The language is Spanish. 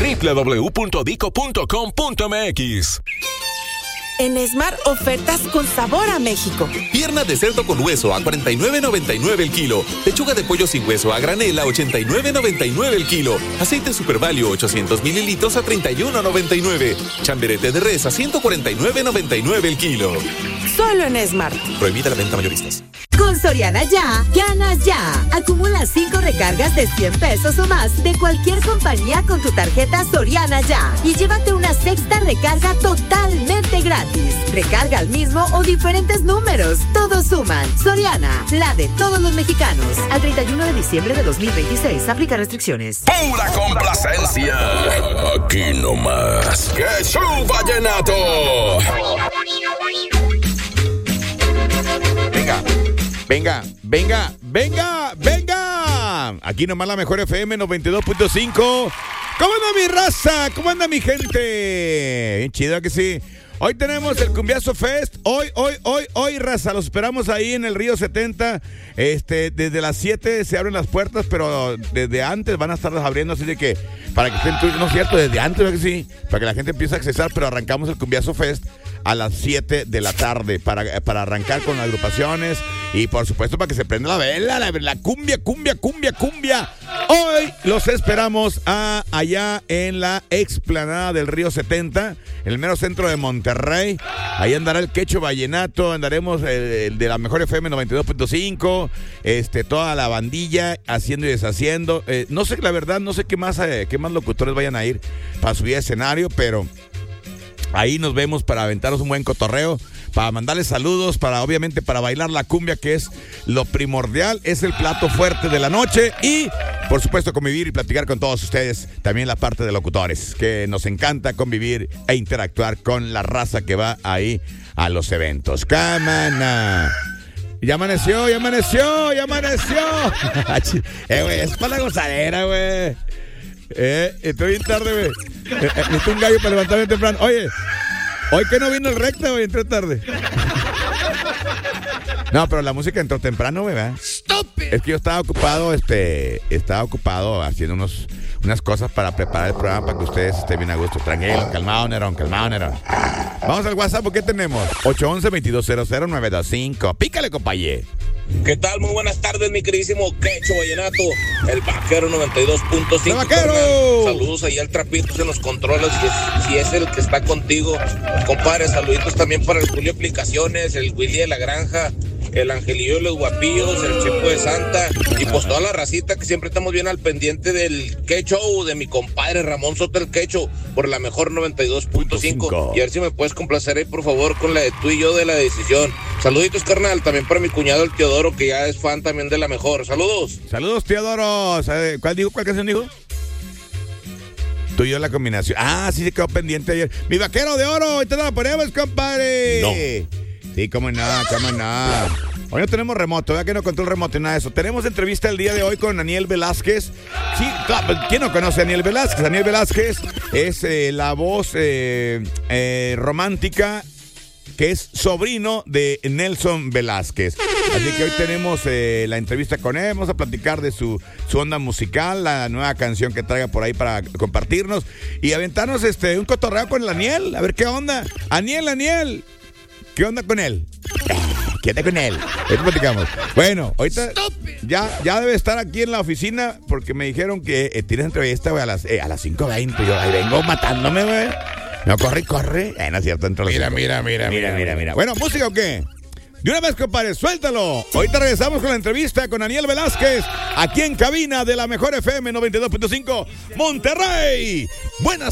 www.dico.com.mx. En Smart, ofertas con sabor a México. Pierna de cerdo con hueso a $49.99 el kilo. Pechuga de pollo sin hueso a granel a $89.99 el kilo. Aceite Super Value 800 mililitros a $31.99. Chamberete de res a $149.99 el kilo. Solo en Smart. Prohibida la venta mayoristas. Con Soriana Ya, ganas ya. Acumula 5 recargas de 100 pesos o más de cualquier compañía con tu tarjeta Soriana Ya y llévate una sexta recarga totalmente gratis. Recarga al mismo o diferentes números. Todos suman. Soriana, la de todos los mexicanos. Al 31 de diciembre de 2026. Aplica restricciones. ¡Pura complacencia! Aquí nomás. ¡Que show vallenato! Venga. Aquí nomás la mejor FM 92.5. ¿Cómo anda mi raza? ¿Cómo anda mi gente? Bien chido, que sí. Hoy tenemos el Cumbiazo Fest. Hoy, raza. Los esperamos ahí en el Río 70. Desde las 7 se abren las puertas, pero desde antes van a estarlas abriendo, así de que para que estén, no es cierto, desde antes, ¿verdad que sí? Para que la gente empiece a accesar, pero arrancamos el Cumbiazo Fest a las 7 de la tarde para arrancar con las agrupaciones y por supuesto para que se prenda la vela, la cumbia. Hoy los esperamos allá en la explanada del Río 70, en el mero centro de Monterrey. Ahí andará el Quecho Vallenato, andaremos el de la mejor FM 92.5, toda la bandilla haciendo y deshaciendo. No sé, la verdad, no sé qué más locutores vayan a ir para subir a escenario, pero ahí nos vemos para aventarnos un buen cotorreo, para mandarles saludos, obviamente para bailar la cumbia, que es lo primordial, es el plato fuerte de la noche, y por supuesto convivir y platicar con todos ustedes, también la parte de locutores, que nos encanta convivir e interactuar con la raza que va ahí a los eventos. ¡Cámara! Ya amaneció. Güey, es para la gozadera, güey. Estoy bien tarde, güey. Necesito un gallo para levantarme temprano. Oye, hoy que no vino el recta, güey, entré tarde. No, pero la música entró temprano, güey, ¿verdad? Es que yo estaba ocupado haciendo unas cosas para preparar el programa para que ustedes estén bien a gusto. Tranquilo, calmado, Nerón. Vamos al WhatsApp, ¿qué tenemos? 811-2200-925. Pícale, compañero. ¿Qué tal? Muy buenas tardes, mi queridísimo Quecho Vallenato, el Vaquero 92.5. ¡El Vaquero! Saludos ahí al Trapitos en los controles, si es el que está contigo. Compadre, saluditos también para el Julio Aplicaciones, el Willy de la Granja, el Angelillo de los Guapillos, el Chepo de Santa, y pues toda la racita que siempre estamos bien al pendiente del Quecho, de mi compadre Ramón Soto el Quecho, por la mejor 92.5. Y a ver si me puedes complacer ahí, por favor, con la de tú y yo de La Decisión. Saluditos, carnal, también para mi cuñado el Teodoro, que ya es fan también de la mejor. Saludos, Teodoro. ¿Cuál canción dijo? Tú y yo la combinación. Sí se quedó pendiente ayer. Mi Vaquero de Oro, ahorita la ponemos, compadre. No. Sí, cómo no. Hoy no tenemos remoto, ¿verdad que no control remoto y nada de eso? Tenemos entrevista el día de hoy con Aniel Velázquez. Sí, claro, ¿quién no conoce a Aniel Velázquez? Aniel Velázquez es la voz romántica, que es sobrino de Nelson Velázquez. Así que hoy tenemos la entrevista con él. Vamos a platicar de su onda musical, la nueva canción que traiga por ahí para compartirnos y aventarnos un cotorreo con el Aniel. A ver qué onda. Aniel. ¿Qué onda con él? Quédate con él. Ahorita platicamos. Bueno, ahorita ya debe estar aquí en la oficina porque me dijeron que tienes entrevista, güey, a las 5:20. Yo ahí vengo matándome, güey. No, corre. No es cierto, entre los Mira. Bueno, ¿música o qué? De una vez, compadre, suéltalo. Ahorita regresamos con la entrevista con Aniel Velázquez, aquí en cabina de la mejor FM 92.5 Monterrey. Buenas